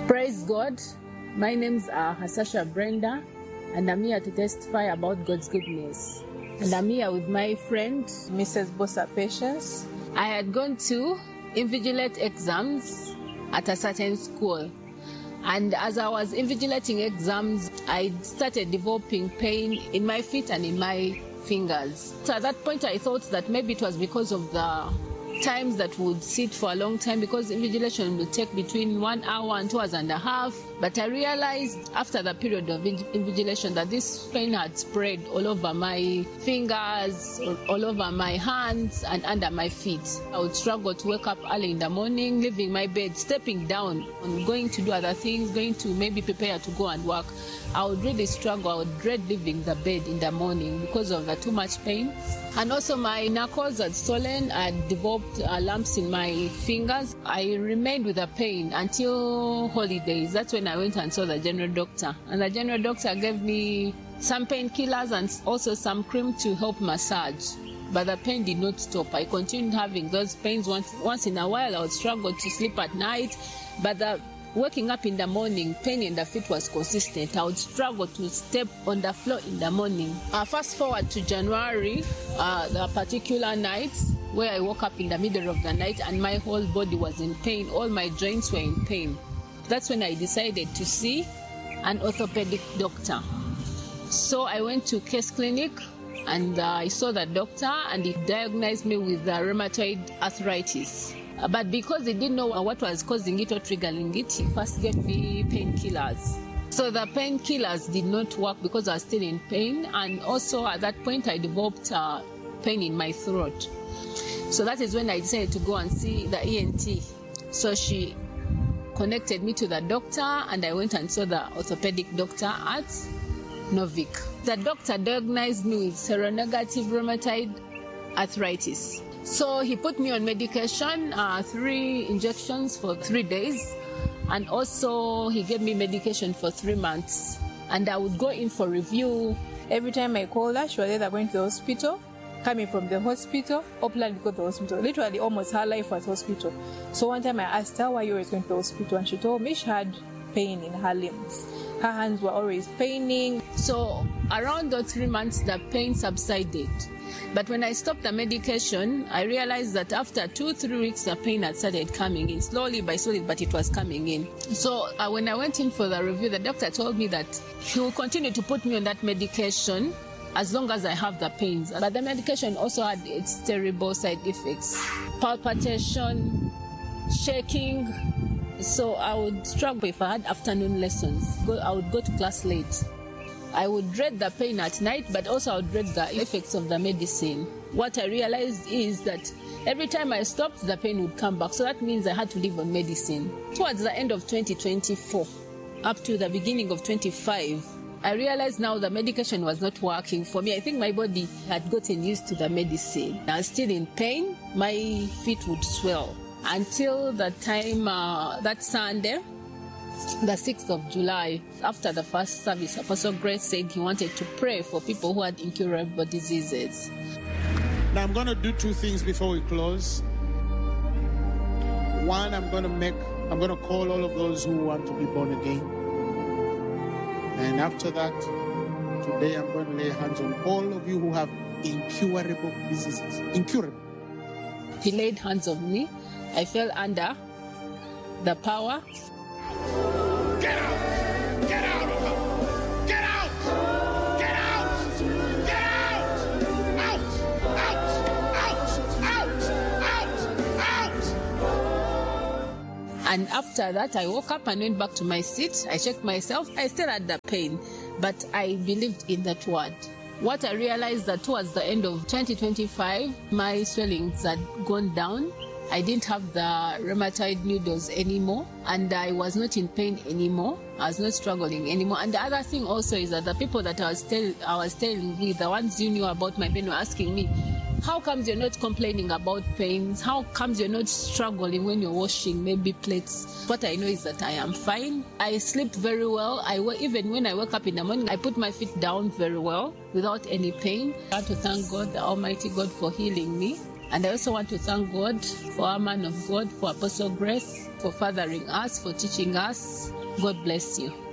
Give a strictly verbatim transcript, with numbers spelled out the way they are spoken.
Praise God. My name's uh, Hasasha Brenda, and I'm here to testify about God's goodness. And I'm here with my friend, Missus Bosa Patience. I had gone to invigilate exams at a certain school. And as I was invigilating exams, I started developing pain in my feet and in my fingers. So at that point, I thought that maybe it was because of the times that would sit for a long time, because invigilation will take between one hour and two hours and a half. But I realized after the period of invigilation that this pain had spread all over my fingers, all over my hands and under my feet. I would struggle to wake up early in the morning, leaving my bed, stepping down and going to do other things, going to maybe prepare to go and work. I would really struggle. I would dread leaving the bed in the morning because of the too much pain. And also my knuckles had swollen. I had developed uh, lumps in my fingers. I remained with the pain until holidays. That's when I went and saw the general doctor. And the general doctor gave me some painkillers and also some cream to help massage. But the pain did not stop. I continued having those pains. Once, once in a while, I would struggle to sleep at night. But the waking up in the morning, pain in the feet was consistent. I would struggle to step on the floor in the morning. Uh, fast forward to January, uh, the particular night where I woke up in the middle of the night and my whole body was in pain. All my joints were in pain. That's when I decided to see an orthopedic doctor. So I went to Case Clinic and uh, I saw the doctor, and he diagnosed me with uh, rheumatoid arthritis. But because he didn't know what was causing it or triggering it, he first gave me painkillers. So the painkillers did not work because I was still in pain. And also at that point, I developed uh, pain in my throat. So that is when I decided to go and see the E N T. So she connected me to the doctor, and I went and saw the orthopedic doctor at Novik. The doctor diagnosed me with seronegative rheumatoid arthritis. So he put me on medication, uh, three injections for three days. And also he gave me medication for three months. And I would go in for review. Every time I called her, she was either going to the hospital, coming from the hospital, or planning to go to the hospital. Literally almost her life was hospital. So one time I asked her why you were going to the hospital, and she told me she had pain in her limbs. Her hands were always paining. So around those three months, the pain subsided. But when I stopped the medication, I realized that after two, three weeks, the pain had started coming in, slowly by slowly, but it was coming in. So uh, when I went in for the review, the doctor told me that he will continue to put me on that medication as long as I have the pains. But the medication also had its terrible side effects. Palpitation, shaking. So I would struggle if I had afternoon lessons. I would go to class late. I would dread the pain at night, but also I would dread the effects of the medicine. What I realized is that every time I stopped, the pain would come back. So that means I had to live on medicine. Towards the end of twenty twenty-four, up to the beginning of twenty-five, I realized now the medication was not working for me. I think my body had gotten used to the medicine. I was still in pain. My feet would swell. Until the time, uh, that Sunday, the sixth of July, after the first service, Apostle Grace said he wanted to pray for people who had incurable diseases. Now I'm going to do two things before we close. One, I'm going to make, I'm going to call all of those who want to be born again. And after that, today I'm going to lay hands on all of you who have incurable diseases. Incurable. He laid hands on me. I fell under the power. Get out! Get out of her! Get out! Get out! Get out! Out! Out! Out! Out! Out! And after that, I woke up and went back to my seat. I checked myself. I still had the pain, but I believed in that word. What I realized that towards the end of twenty twenty-five, my swellings had gone down. I didn't have the rheumatoid noodles anymore, and I was not in pain anymore. I was not struggling anymore. And the other thing also is that the people that I was, tell, I was telling with, the ones who knew about my pain, were asking me, how comes you're not complaining about pains? How comes you're not struggling when you're washing maybe plates? What I know is that I am fine. I sleep very well. I Even when I wake up in the morning, I put my feet down very well without any pain. I want to thank God, the Almighty God, for healing me. And I also want to thank God for our man of God, for Apostle Grace, for fathering us, for teaching us. God bless you.